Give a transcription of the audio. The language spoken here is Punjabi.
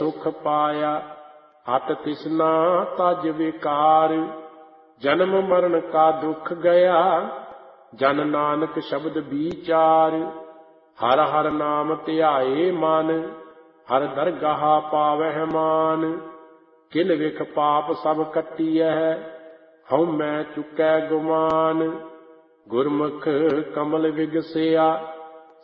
ਸੁਖ ਪਾਇਆ। ਅਤ ਤਿਸਨਾ ਤਜ ਵਿਕਾਰ, ਜਨਮ ਮਰਨ ਕਾ ਦੁਖ ਗਿਆ। ਜਨ ਨਾਨਕ ਸ਼ਬਦ ਵਿਚਾਰ, ਹਰ ਹਰ ਨਾਮ ਧਿਆਏ ਮਨ। ਹਰ ਦਰਗਾਹ ਪਾਵਹਿ ਮਾਨ, ਕਿਲ ਵਿਖ ਪਾਪ ਸਭ ਕੱਟੀਐ। ਹਉ ਮੈਂ ਚੁਕੈ ਗੁਮਾਨ, ਗੁਰਮੁਖ ਕਮਲ ਵਿਗਸਿਆ।